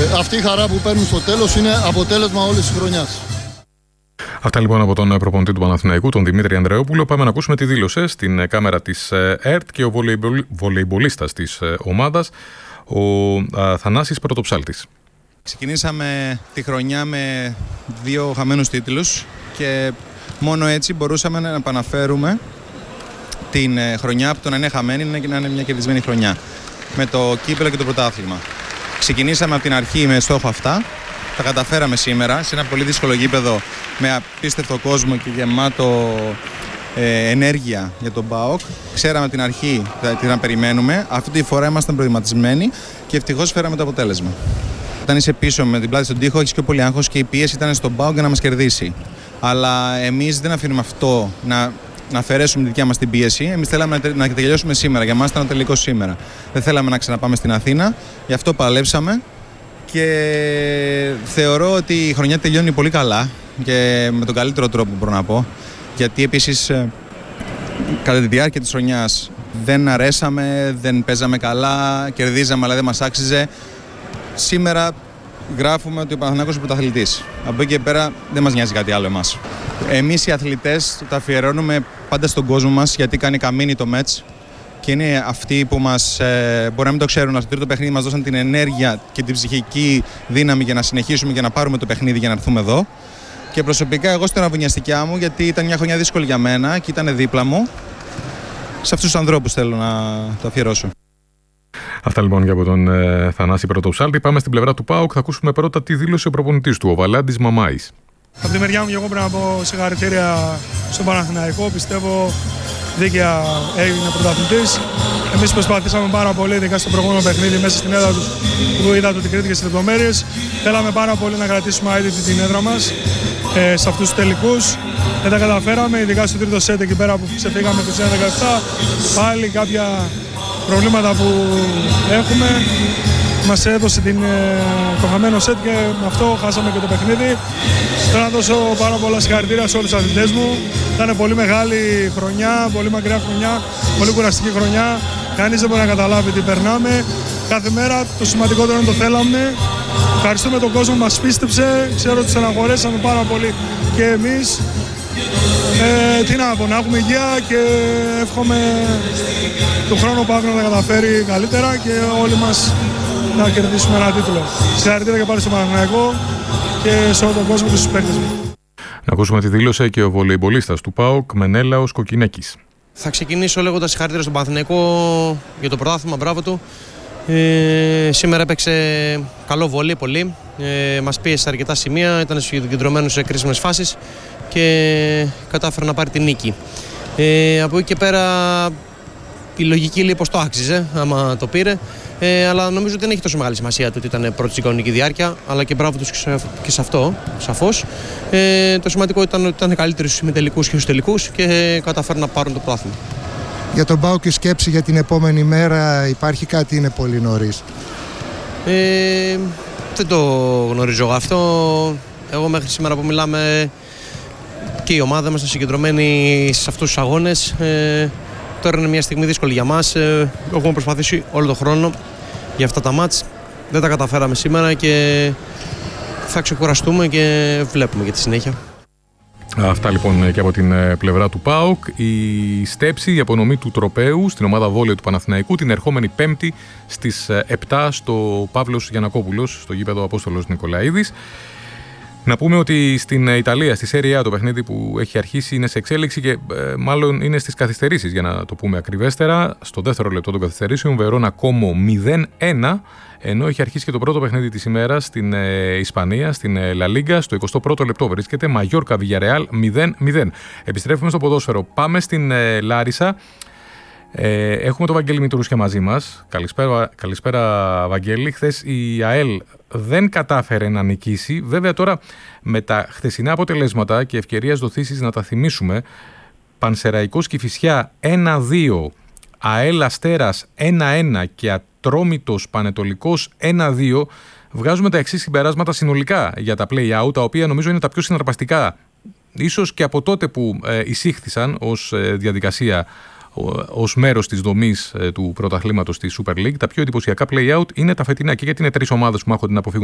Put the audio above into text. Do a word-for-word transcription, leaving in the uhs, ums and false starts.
αυτή η χαρά που παίρνουν στο τέλος είναι αποτέλεσμα όλης της χρονιάς. Αυτά λοιπόν από τον προπονητή του Παναθηναϊκού, τον Δημήτρη Ανδρεόπουλο. Πάμε να ακούσουμε τι δήλωσε στην κάμερα της ΕΡΤ και ο βολεϊμπολίστας της ομάδας, ο Θανάσης Πρωτοψάλτης. Ξεκινήσαμε τη χρονιά με δύο χαμένους τίτλους και μόνο έτσι μπορούσαμε να επαναφέρουμε την χρονιά από το να είναι χαμένη να είναι μια κερδισμένη χρονιά με το κύπελλο και το πρωτάθλημα. Ξεκινήσαμε από την αρχή με στόχο αυτά. Τα καταφέραμε σήμερα σε ένα πολύ δύσκολο γήπεδο με απίστευτο κόσμο και γεμάτο ε, ενέργεια για τον ΠΑΟΚ. Ξέραμε από την αρχή τι να περιμένουμε. Αυτή τη φορά ήμασταν προετοιμασμένοι και ευτυχώς φέραμε το αποτέλεσμα. Όταν είσαι πίσω με την πλάτη στον τοίχο, έχεις πιο πολύ άγχος και η πίεση ήταν στον ΠΑΟΚ για να μας κερδίσει. Αλλά εμείς δεν αφήνουμε αυτό να, να αφαιρέσουμε τη δικιά μας την πίεση. Εμείς θέλαμε να, να τελειώσουμε σήμερα. Για μας ήταν ο τελικός σήμερα. Δεν θέλαμε να ξαναπάμε στην Αθήνα. Γι' αυτό παλέψαμε. Και θεωρώ ότι η χρονιά τελειώνει πολύ καλά και με τον καλύτερο τρόπο μπορώ να πω. Γιατί επίσης κατά τη διάρκεια της χρονιάς δεν αρέσαμε, δεν παίζαμε καλά, κερδίζαμε αλλά δεν μας άξιζε. Σήμερα γράφουμε ότι ο Παναθηναϊκός είναι πρωταθλητής. Από εκεί και πέρα δεν μας νοιάζει κάτι άλλο εμάς. Εμείς οι αθλητές τα αφιερώνουμε πάντα στον κόσμο μας γιατί κάνει καμίνι το μάτς. Και είναι αυτοί που μας, ε, μπορεί να μην το ξέρουν, στο τρίτο παιχνίδι μας δώσαν την ενέργεια και την ψυχική δύναμη για να συνεχίσουμε και να πάρουμε το παιχνίδι για να έρθουμε εδώ. Και προσωπικά εγώ στην αβουνιαστικιά μου, γιατί ήταν μια χρονιά δύσκολη για μένα και ήταν δίπλα μου, σε αυτούς τους ανθρώπους θέλω να το αφιερώσω. Αυτά λοιπόν και από τον ε, Θανάση Πρωτοψάλτη. Πάμε στην πλευρά του ΠΑΟΚ. Θα ακούσουμε πρώτα τι δήλωσε ο προπονητής του, ο Βαλάντης Μαμάης. Από τη μεριά μου και εγώ πρέπει να πω συγχαρητήρια στον Παναθηναϊκό. Πιστεύω δίκαια έγινε πρωταθλητής. Εμείς προσπαθήσαμε πάρα πολύ, ειδικά στο προηγούμενο παιχνίδι, μέσα στην έδρα του που είδατε ότι κρίθηκε στις λεπτομέρειες. Θέλαμε πάρα πολύ να κρατήσουμε αίτητη την έδρα μας ε, σε αυτούς τους τελικούς. Δεν τα καταφέραμε, ειδικά στο τρίτο σετ εκεί πέρα που ξεφύγαμε είκοσι ένα δεκαεπτά. Πάλι κάποια προβλήματα που έχουμε μας έδωσε την, ε, το χαμένο σετ και με αυτό χάσαμε και το παιχνίδι. Θέλω να δώσω πάρα πολλά συγχαρητήρια σε όλους τους αθλητές μου. Ήταν πολύ μεγάλη χρονιά, πολύ μακριά χρονιά, πολύ κουραστική χρονιά. Κανείς δεν μπορεί να καταλάβει τι περνάμε. Κάθε μέρα το σημαντικότερο είναι το θέλαμε. Ευχαριστούμε τον κόσμο που μας πίστεψε. Ξέρω ότι στεναχωρέσαμε πάρα πολύ και εμείς. Ε, τι να πω, να έχουμε υγεία και εύχομαι του χρόνου που να τα καταφέρει καλύτερα και όλοι μας να κερδίσουμε ένα τίτλο. Συγχαρητήρια και πάλι στο Παναθηναϊκό και σε όλο τον κόσμο και στους παίκτες μου. Να ακούσουμε τι δήλωσε και ο βολεϊμπολίστας του ΠΑΟΚ, Μενέλαος Κοκκινέκης. Θα ξεκινήσω λέγοντας συγχαρητήρια στον Παναθηναϊκό για το πρωτάθλημα, μπράβο του. Ε, σήμερα έπαιξε καλό βόλεϊ πολύ. Ε, μας πίεσε σε αρκετά σημεία, ήταν συγκεντρωμένος σε κρίσιμες φάσεις και κατάφερε να πάρει την νίκη. Ε, από εκεί και πέρα η λογική λέει πως το άξιζε άμα το πήρε. Ε, αλλά νομίζω ότι δεν έχει τόσο μεγάλη σημασία το ότι ήταν πρώτη στην κανονική διάρκεια, αλλά και μπράβο τους και σε αυτό, σαφώς. Ε, το σημαντικό ήταν ότι ήταν καλύτεροι στους ημιτελικούς και στους τελικούς και καταφέρουν να πάρουν το πρωτάθλημα. Για τον ΠΑΟΚ η σκέψη για την επόμενη μέρα υπάρχει κάτι, είναι πολύ νωρίς? Ε, δεν το γνωρίζω αυτό. Εγώ μέχρι σήμερα που μιλάμε και η ομάδα μας είναι συγκεντρωμένη σε αυτούς τους αγώνες. Ε, Τώρα είναι μια στιγμή δύσκολη για μας. Έχουμε προσπαθήσει όλο τον χρόνο για αυτά τα μάτς. Δεν τα καταφέραμε σήμερα και θα ξεκουραστούμε και βλέπουμε για τη συνέχεια. Αυτά λοιπόν και από την πλευρά του ΠΑΟΚ. Η στέψη, η απονομή του τροπαίου στην ομάδα βόλεϊ του Παναθηναϊκού την ερχόμενη Πέμπτη στις επτά στο Παύλος Γιαννακόπουλος, στο γήπεδο Απόστολος Νικολαίδης. Να πούμε ότι στην Ιταλία, στη Serie A, το παιχνίδι που έχει αρχίσει είναι σε εξέλιξη και ε, μάλλον είναι στις καθυστερήσεις, για να το πούμε ακριβέστερα. Στο δεύτερο λεπτό των καθυστερήσεων, Βερόνα Κόμο μηδέν ένα, ενώ έχει αρχίσει και το πρώτο παιχνίδι της ημέρας στην ε, Ισπανία, στην ε, Λα Λίγκα. Στο εικοστό πρώτο λεπτό βρίσκεται Μαγιόρκα Βιγιαρεάλ μηδέν μηδέν. Επιστρέφουμε στο ποδόσφαιρο. Πάμε στην ε, Λάρισα. Ε, έχουμε τον Βαγγέλη Μητρούσια μαζί μας. Καλησπέρα, καλησπέρα Βαγγέλη. Χθες η ΑΕΛ δεν κατάφερε να νικήσει. Βέβαια τώρα με τα χθεσινά αποτελέσματα και ευκαιρίας δοθήσεις να τα θυμίσουμε, Πανσεραϊκός Κηφισιά ένα δύο, ΑΕΛ Αστέρας ένα ένα και Ατρόμητος Πανετολικός ένα δύο, βγάζουμε τα εξής συμπεράσματα συνολικά για τα play-out, τα οποία νομίζω είναι τα πιο συναρπαστικά ίσως και από τότε που ε, εισήχθησαν ως ε, διαδικασία, ως μέρος της δομής ε, του πρωταθλήματος της Super League. Τα πιο εντυπωσιακά play-out είναι τα φετινά και γιατί είναι τρεις ομάδες που μάχονται να αποφύγουν